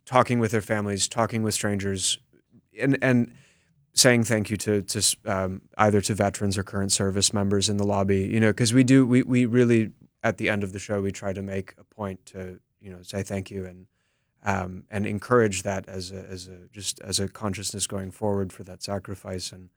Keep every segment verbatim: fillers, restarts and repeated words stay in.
talking with their families, talking with strangers, and and saying thank you to to um, either to veterans or current service members in the lobby. You know, because we do we we really at the end of the show we try to make a point to you know say thank you and um, and encourage that as a as a just as a consciousness going forward for that sacrifice. And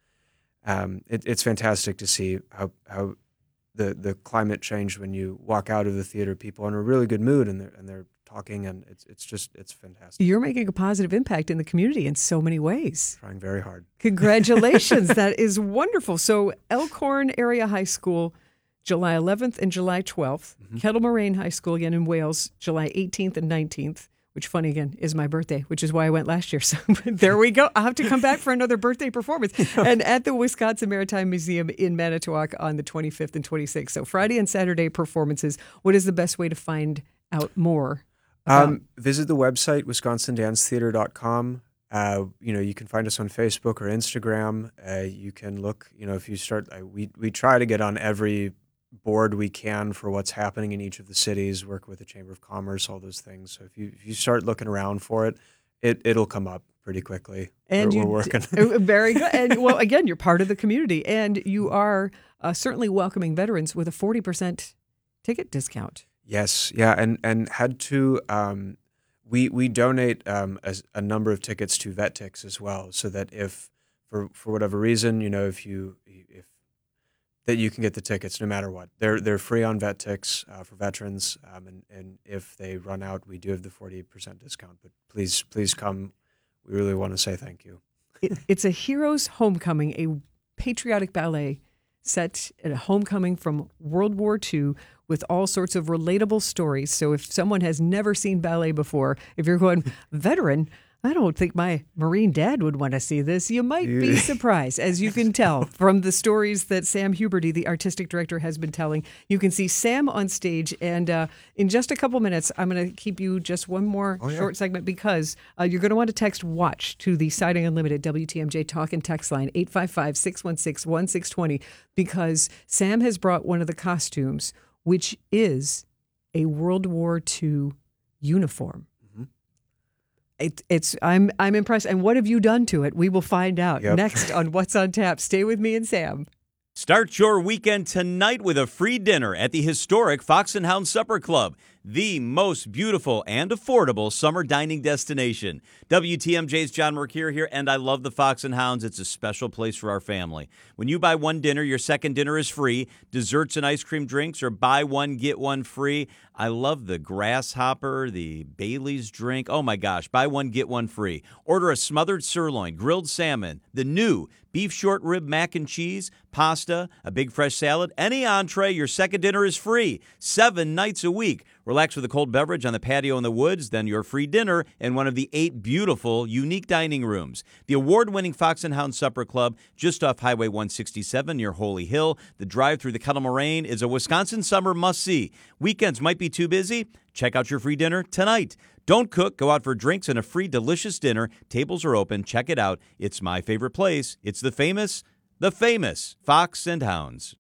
um, it, it's fantastic to see how how the the climate changed when you walk out of the theater. People are in a really good mood and they're and they're talking, and it's it's just it's fantastic. You're making a positive impact in the community in so many ways. Trying very hard. Congratulations. That is wonderful. So Elkhorn Area High School, July eleventh and July twelfth. Mm-hmm. Kettle Moraine High School again in Wales, July eighteenth and nineteenth, which funny again is my birthday, which is why I went last year. So there we go. I'll have to come back for another birthday performance. And at the Wisconsin Maritime Museum in Manitowoc on the twenty-fifth and twenty-sixth. So Friday and Saturday performances. What is the best way to find out more? Um, visit the website, wisconsin dance theater dot com. Uh, you know, you can find us on Facebook or Instagram. Uh, you can look, you know, if you start, uh, we, we try to get on every board we can for what's happening in each of the cities, work with the Chamber of Commerce, all those things. So if you if you start looking around for it, it, it'll come up pretty quickly. And we're, you, we're working. Very good. And well, again, you're part of the community, and you are uh, certainly welcoming veterans with a forty percent ticket discount. Yes, yeah, and and had to um, we we donate um, a, a number of tickets to VetTix as well, so that if for for whatever reason, you know, if you if that you can get the tickets no matter what. They're they're free on VetTix uh, for veterans, um, and and if they run out, we do have the forty percent discount. But please please come. We really want to say thank you. It, it's a hero's homecoming, a patriotic ballet set at a homecoming from World War Two with all sorts of relatable stories. So if someone has never seen ballet before, if you're going, veteran, I don't think my Marine dad would want to see this. You might be surprised, as you can tell from the stories that Sam Huberty, the artistic director, has been telling. You can see Sam on stage, and uh, in just a couple minutes, I'm going to keep you just one more oh, yeah. short segment because uh, you're going to want to text WATCH to the Siding Unlimited W T M J Talk and Text line, eight five five, six one six, one six two zero, because Sam has brought one of the costumes, which is a World War Two uniform. It, it's I'm I'm impressed. And what have you done to it? We will find out yep. next on What's on Tap. Stay with me and Sam. Start your weekend tonight with a free dinner at the historic Fox and Hound Supper Club, the most beautiful and affordable summer dining destination. W T M J's John Mercure here, and I love the Fox and Hounds. It's a special place for our family. When you buy one dinner, your second dinner is free. Desserts and ice cream drinks, or buy one, get one free. I love the Grasshopper, the Bailey's drink. Oh, my gosh. Buy one, get one free. Order a smothered sirloin, grilled salmon, the new beef short rib mac and cheese, pasta, a big fresh salad, any entree. Your second dinner is free. Seven nights a week. Relax with a cold beverage on the patio in the woods, then your free dinner in one of the eight beautiful, unique dining rooms. The award-winning Fox and Hound Supper Club, just off Highway one sixty-seven near Holy Hill. The drive through the Kettle Moraine is a Wisconsin summer must-see. Weekends might be too busy? Check out your free dinner tonight. Don't cook. Go out for drinks and a free delicious dinner. Tables are open. Check it out. It's my favorite place. It's the famous, the famous Fox and Hounds.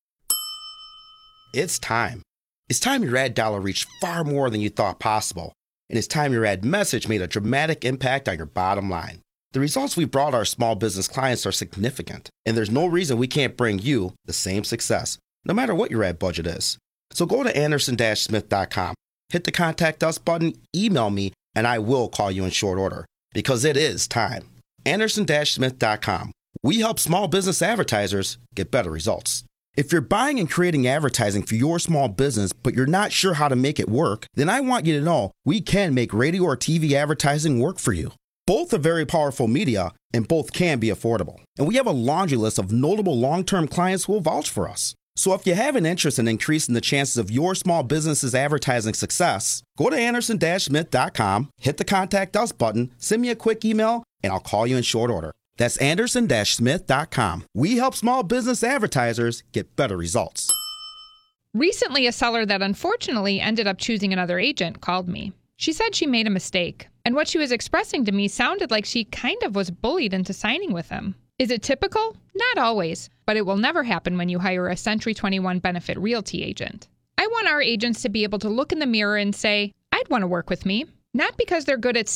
It's time. It's time your ad dollar reached far more than you thought possible. And it's time your ad message made a dramatic impact on your bottom line. The results we brought our small business clients are significant, and there's no reason we can't bring you the same success, no matter what your ad budget is. So go to anderson dash smith dot com, hit the Contact Us button, email me, and I will call you in short order, because it is time. anderson dash smith dot com. We help small business advertisers get better results. If you're buying and creating advertising for your small business, but you're not sure how to make it work, then I want you to know we can make radio or T V advertising work for you. Both are very powerful media, and both can be affordable. And we have a laundry list of notable long-term clients who will vouch for us. So if you have an interest in increasing the chances of your small business's advertising success, go to anderson dash smith dot com, hit the Contact Us button, send me a quick email, and I'll call you in short order. That's anderson dash smith dot com. We help small business advertisers get better results. Recently, a seller that unfortunately ended up choosing another agent called me. She said she made a mistake, and what she was expressing to me sounded like she kind of was bullied into signing with him. Is it typical? Not always, but it will never happen when you hire a Century twenty-one Benefit Realty agent. I want our agents to be able to look in the mirror and say, I'd want to work with me. Not because they're good at